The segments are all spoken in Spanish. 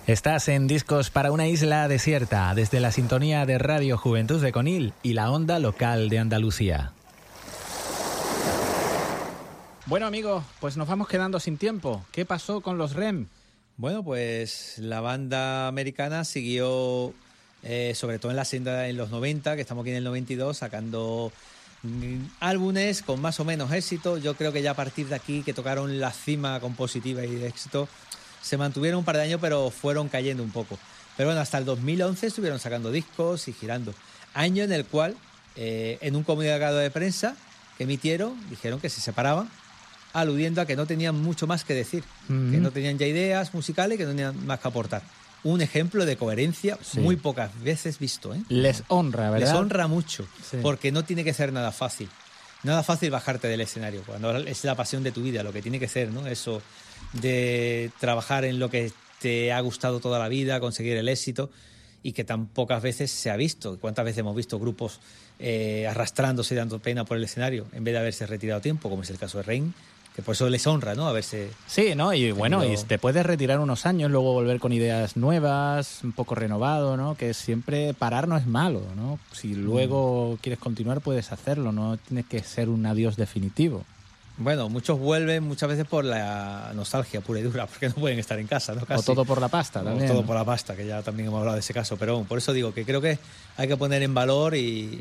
Estás en Discos para una isla desierta, desde la sintonía de Radio Juventud de Conil y la onda local de Andalucía. Bueno, amigos, pues nos vamos quedando sin tiempo. ¿Qué pasó con los REM? Bueno, pues la banda americana siguió, sobre todo en la senda en los 90, que estamos aquí en el 92, sacando álbumes con más o menos éxito. Yo creo que ya a partir de aquí, que tocaron la cima compositiva y de éxito, se mantuvieron un par de años, pero fueron cayendo un poco. Pero bueno, hasta el 2011 estuvieron sacando discos y girando. Año en el cual, en un comunicado de prensa que emitieron, dijeron que se separaban, aludiendo a que no tenían mucho más que decir, que no tenían ya ideas musicales, que no tenían más que aportar. Un ejemplo de coherencia muy pocas veces visto, ¿eh? Les honra, ¿verdad? Les honra mucho, porque no tiene que ser nada fácil. Nada fácil bajarte del escenario, cuando es la pasión de tu vida, lo que tiene que ser, ¿no? Eso de trabajar en lo que te ha gustado toda la vida, conseguir el éxito, y que tan pocas veces se ha visto. ¿Cuántas veces hemos visto grupos arrastrándose y dando pena por el escenario en vez de haberse retirado a tiempo, como es el caso de Rain, que por eso les honra, ¿no? Haberse... Sí, ¿no? Y bueno, y te puedes retirar unos años, luego volver con ideas nuevas, un poco renovado, ¿no? Que siempre parar no es malo, ¿no? Si luego quieres continuar, puedes hacerlo, no tiene que ser un adiós definitivo. Bueno, muchos vuelven muchas veces por la nostalgia pura y dura, porque no pueden estar en casa, ¿no? Casi. O todo por la pasta también. O todo por la pasta, que ya también hemos hablado de ese caso. Pero por eso digo que creo que hay que poner en valor y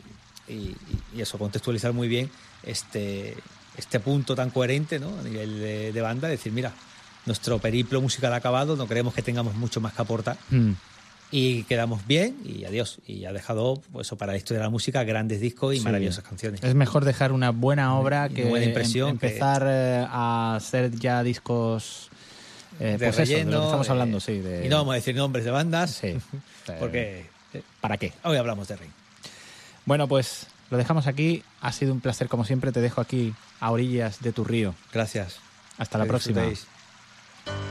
eso, contextualizar muy bien este punto tan coherente, ¿no? A nivel de banda, decir, mira, nuestro periplo musical ha acabado, no creemos que tengamos mucho más que aportar. Y quedamos bien y adiós. Y ha dejado, pues, eso, para la historia de la música, grandes discos y maravillosas canciones. Es mejor dejar una buena obra que buena impresión, empezar a hacer ya discos de pues relleno, eso, de lo que estamos hablando, sí. Y no vamos a decir nombres de bandas, sí, porque ¿para qué? Hoy hablamos de Rain. Bueno, pues lo dejamos aquí. Ha sido un placer, como siempre. Te dejo aquí a orillas de tu río. Gracias. Hasta la próxima.